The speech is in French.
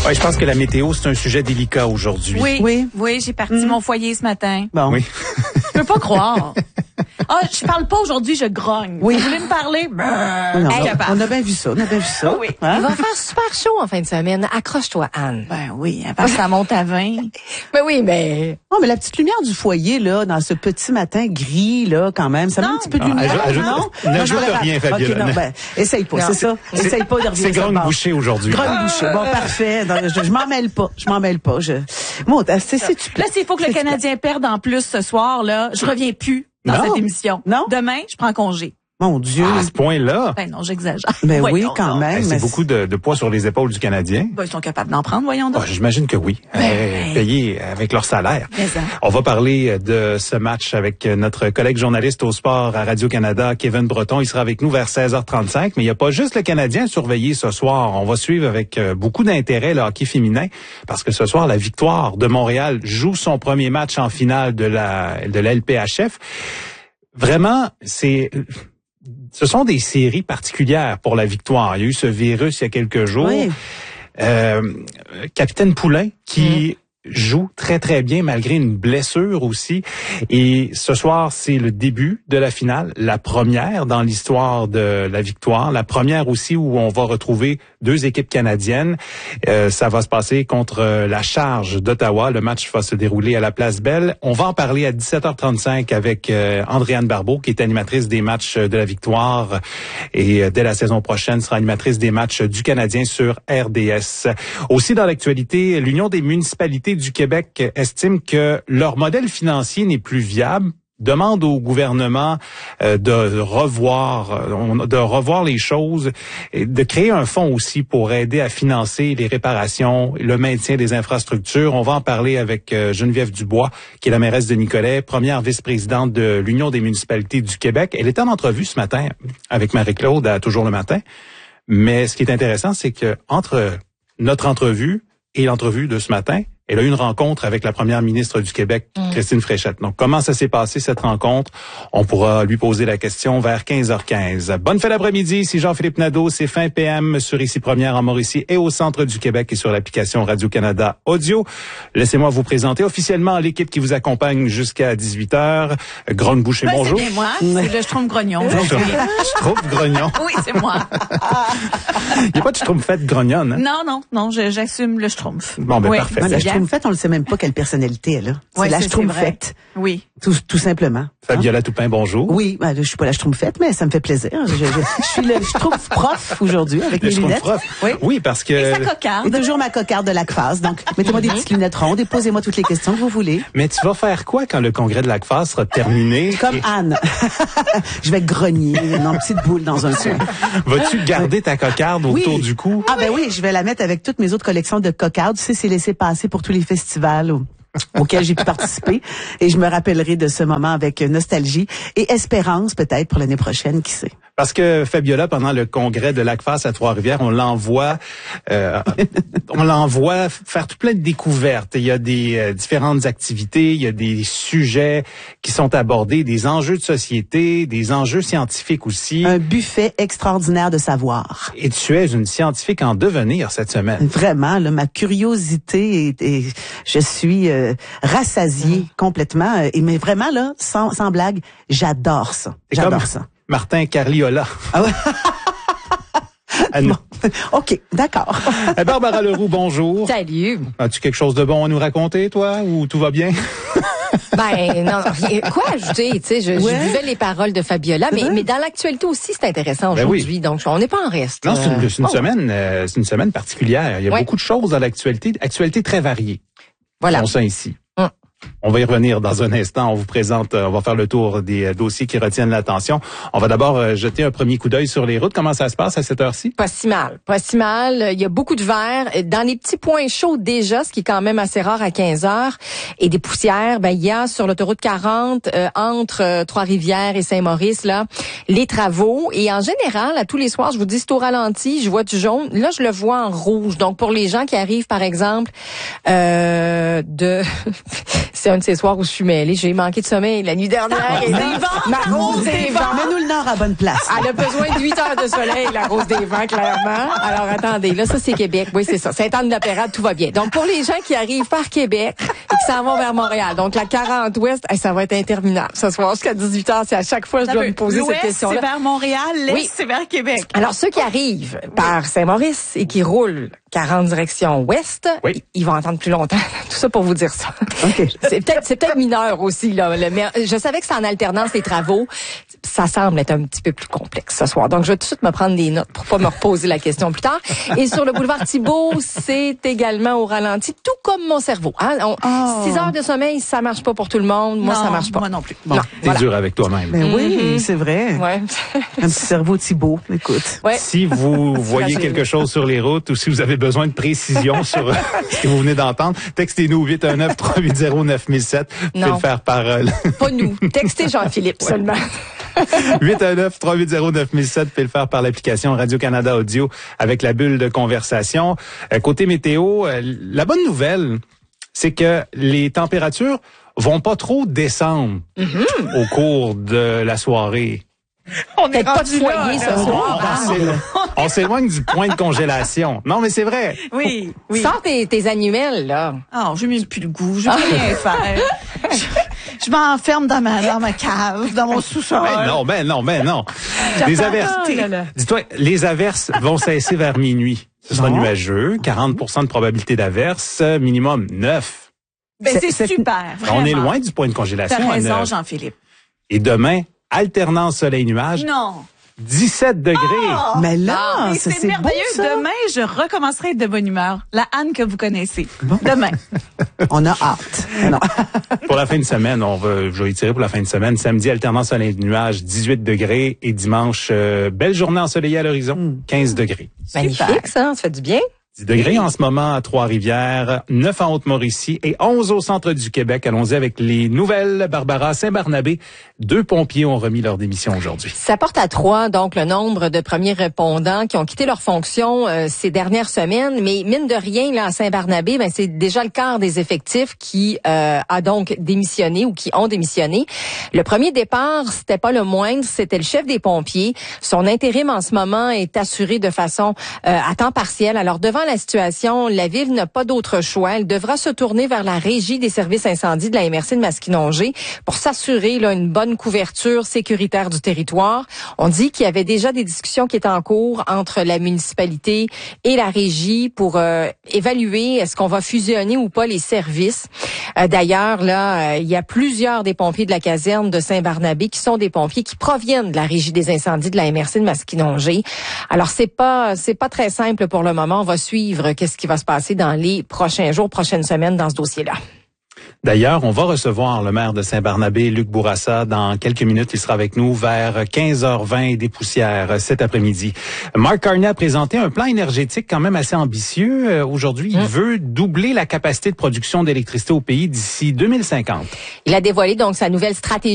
Ouais, je pense que la météo, c'est un sujet délicat aujourd'hui. Oui, j'ai parti mon foyer ce matin. Bon. Oui. Je peux pas croire. Je parle pas aujourd'hui, je grogne. Oui. Vous voulez me parler? Non, on a bien vu ça, Oui. Hein? Il va faire super chaud en fin de semaine. Accroche-toi, Anne. Ben oui, avant que ça monte à 20. Ben oui, mais... Non, mais la petite lumière du foyer, là, dans ce petit matin gris, là, quand même, ça met un petit peu de lumière, non? N'ajoute rien, Fabiola. Okay, non, essaye pas, c'est ça. Essaye pas de revenir. C'est Grogne Boucher aujourd'hui. Grogne Boucher. Bon, parfait. Non, je m'en mêle pas. Bon, c'est-tu Là, s'il faut que le Canadien perde en plus ce soir, là, je reviens plus dans cette émission. Non. Demain, je prends congé. Mon Dieu. À ce point-là. Ben non, j'exagère. Ben oui, Voyons quand donc. même. C'est beaucoup de poids sur les épaules du Canadien. Ben, ils sont capables d'en prendre, voyons donc. J'imagine que oui. Payés avec leur salaire. On va parler de ce match avec notre collègue journaliste au sport à Radio-Canada, Kevin Breton. Il sera avec nous vers 16h35. Mais il n'y a pas juste le Canadien à surveiller ce soir. On va suivre avec beaucoup d'intérêt le hockey féminin parce que ce soir, la Victoire de Montréal joue son premier match en finale de la LPHF. Vraiment, ce sont des séries particulières pour la Victoire. Il y a eu ce virus il y a quelques jours. Oui. Capitaine Poulain qui joue très très bien malgré une blessure aussi. Et ce soir, c'est le début de la finale, la première dans l'histoire de la Victoire, la première aussi où on va retrouver deux équipes canadiennes. Ça va se passer contre la Charge d'Ottawa. Le match va se dérouler à la Place Belle. On va en parler à 17h35 avec Andréane Barbeau, qui est animatrice des matchs de la Victoire et dès la saison prochaine sera animatrice des matchs du Canadien sur RDS. Aussi dans l'actualité, l'Union des municipalités du Québec estime que leur modèle financier n'est plus viable, demande au gouvernement de revoir les choses et de créer un fonds aussi pour aider à financer les réparations, le maintien des infrastructures. On va en parler avec Geneviève Dubois, qui est la mairesse de Nicolet, première vice-présidente de l'Union des municipalités du Québec. Elle était en entrevue ce matin avec Marie-Claude à Toujours le matin. Mais ce qui est intéressant, c'est que entre notre entrevue et l'entrevue de ce matin, elle a eu une rencontre avec la première ministre du Québec, Christine Fréchette. Donc, comment ça s'est passé, cette rencontre? On pourra lui poser la question vers 15h15. Bonne fin d'après-midi, ici Jean-Philippe Nadeau. C'est fin PM sur Ici Première en Mauricie et au centre du Québec et sur l'application Radio-Canada Audio. Laissez-moi vous présenter officiellement l'équipe qui vous accompagne jusqu'à 18h. Grogne Boucher, bonjour. C'est bien moi, c'est le Schtroumpf-Grognon. Schtroumpf-Grognon. Oui, c'est moi. Il n'y a pas de Schtroumpfette grognonne, hein? Non, j'assume le Schtroumpf. Bon, ben parfait. La Schtroumpfette, on ne sait même pas quelle personnalité elle a. C'est la Schtroumpfette. Oui. Tout simplement. Fabiola Toupin, bonjour. Oui, je suis pas la Schtroumpfette, mais ça me fait plaisir. Je suis le Schtroumpf prof aujourd'hui avec mes lunettes. Oui, parce que... Et sa cocarde. Et toujours ma cocarde de l'ACFAS. Donc, mettez-moi des petites lunettes rondes et posez-moi toutes les questions que vous voulez. Mais tu vas faire quoi quand le congrès de l'ACFAS sera terminé? Comme Anne. Je vais grogner une petite boule dans un coin. Vas-tu garder ta cocarde autour du cou? Ah ben oui, je vais la mettre avec toutes mes autres collections de cocardes. Tu sais, c'est laissé passer pour tous les festivals auquel j'ai pu participer. Et je me rappellerai de ce moment avec nostalgie et espérance peut-être pour l'année prochaine, qui sait. Parce que Fabiola, pendant le congrès de l'ACFAS à Trois-Rivières, on l'envoie faire tout plein de découvertes. Il y a des différentes activités, il y a des sujets qui sont abordés, des enjeux de société, des enjeux scientifiques aussi. Un buffet extraordinaire de savoir. Et tu es une scientifique en devenir cette semaine. Vraiment, là, ma curiosité et je suis rassasiée complètement. Mais vraiment, là, sans blague, j'adore ça. J'adore ça. Martin Carliola. Ah ouais. Bon. OK, d'accord. Barbara Leroux, bonjour. Salut. As-tu quelque chose de bon à nous raconter, toi, ou tout va bien? Ben, non, quoi ajouter, tu sais, je buvais les paroles de Fabiola, mais dans l'actualité aussi, c'est intéressant aujourd'hui, oui. Donc on n'est pas en reste. Non, c'est une semaine particulière. Il y a beaucoup de choses dans l'actualité très variée. Voilà. On sent ici. On va y revenir dans un instant. On vous présente, on va faire le tour des dossiers qui retiennent l'attention. On va d'abord jeter un premier coup d'œil sur les routes. Comment ça se passe à cette heure-ci? Pas si mal. Il y a beaucoup de verre. Dans les petits points chauds déjà, ce qui est quand même assez rare à 15 heures, et des poussières, il y a sur l'autoroute 40, entre Trois-Rivières et Saint-Maurice, là, les travaux. Et en général, à tous les soirs, je vous dis, c'est au ralenti, je vois du jaune. Là, je le vois en rouge. Donc, pour les gens qui arrivent, par exemple, C'est un de ces soirs où je suis mêlée. J'ai manqué de sommeil la nuit dernière. Ma Rose des Vents. Mets-nous le Nord à bonne place. Elle a besoin de 8 heures de soleil, la Rose des Vents, clairement. Alors, attendez, là, ça, c'est Québec. Oui, c'est ça. Sainte-Anne-de-la-Pérade, tout va bien. Donc, pour les gens qui arrivent par Québec et qui s'en vont vers Montréal, donc la 40 Ouest, ça va être interminable. Ce soir, jusqu'à 18 heures, c'est à chaque fois que je dois me poser cette question-là. C'est vers Montréal, l'Est, Oui. c'est vers Québec. Alors, ceux qui arrivent par Saint-Maurice et qui roulent 40 direction ouest, Oui. ils vont entendre plus longtemps. Tout ça pour vous dire ça. OK. C'est peut-être mineur aussi, là. Mais je savais que c'est en alternance les travaux. Ça semble être un petit peu plus complexe ce soir. Donc, je vais tout de suite me prendre des notes pour pas me reposer la question plus tard. Et sur le boulevard Thibault, c'est également au ralenti, tout comme mon cerveau. Hein? 6 heures de sommeil, ça marche pas pour tout le monde. Moi, ça marche pas. Moi non plus. Bon. Non, T'es dur avec toi-même. Ben oui, c'est vrai. Ouais. Un petit cerveau Thibault, écoute. Ouais. Si vous voyez rassuré. quelque chose sur les routes ou si vous avez besoin de précision sur ce que vous venez d'entendre, textez-nous 819-380-9007. Vous pouvez Non. le faire par Pas nous. Textez Jean-Philippe seulement. 819-380-9007. Vous pouvez le faire par l'application Radio-Canada Audio avec la bulle de conversation. Côté météo, la bonne nouvelle, c'est que les températures vont pas trop descendre au cours de la soirée. On est Peut-être pas de rendu là, foyer là. ce soir. On s'éloigne du point de congélation. Non, mais c'est vrai. Oui, oui. Sors tes annuels, là. Oh, je n'ai plus le goût, je peux rien faire. Je m'enferme dans ma cave, dans mon sous-sol. Ben non. Les J'attends. averses. Oh là là. Dis-toi, les averses vont cesser vers minuit. Ce sera Bon. nuageux, 40% de probabilité d'averse, minimum 9. Ben, c'est C'est- super, On est vraiment. loin du point de congélation T'as à raison, 9. Jean-Philippe. Et demain, alternance soleil-nuage, Non. 17 degrés. Mais là, Mais ça, c'est c'est beau, merveilleux. ça. Demain, je recommencerai à être de bonne humeur. La Anne que vous connaissez. Demain. On a hâte. Non. Pour la fin de semaine, je vais étirer pour la fin de semaine. Samedi, alternance soleil-nuage, 18 degrés. Et dimanche, belle journée ensoleillée à l'horizon, 15 degrés. Magnifique, ça fait du bien. 10 degrés en ce moment à Trois-Rivières, 9 en Haute-Mauricie et 11 au centre du Québec. Allons-y avec les nouvelles. Barbara, Saint-Barnabé, 2 pompiers ont remis leur démission aujourd'hui. Ça porte à 3, donc, le nombre de premiers répondants qui ont quitté leur fonction ces dernières semaines. Mais mine de rien, là, à Saint-Barnabé, ben, c'est déjà le quart des effectifs qui a donc démissionné ou qui ont démissionné. Le premier départ, c'était pas le moindre, c'était le chef des pompiers. Son intérim en ce moment est assuré de façon à temps partiel. Alors, devant la situation, la Ville n'a pas d'autre choix. Elle devra se tourner vers la Régie des services incendies de la MRC de Masquinongé pour s'assurer là une bonne couverture sécuritaire du territoire. On dit qu'il y avait déjà des discussions qui étaient en cours entre la municipalité et la Régie pour évaluer est-ce qu'on va fusionner ou pas les services. D'ailleurs, là, il y a plusieurs des pompiers de la caserne de Saint-Barnabé qui sont des pompiers qui proviennent de la Régie des incendies de la MRC de Masquinongé. Alors, c'est pas très simple pour le moment. On va suivre qu'est-ce qui va se passer dans les prochains jours, prochaines semaines dans ce dossier-là. D'ailleurs, on va recevoir le maire de Saint-Barnabé, Luc Bourassa, dans quelques minutes. Il sera avec nous vers 15h20 des poussières cet après-midi. Mark Carney a présenté un plan énergétique quand même assez ambitieux. Aujourd'hui, il veut doubler la capacité de production d'électricité au pays d'ici 2050. Il a dévoilé donc sa nouvelle stratégie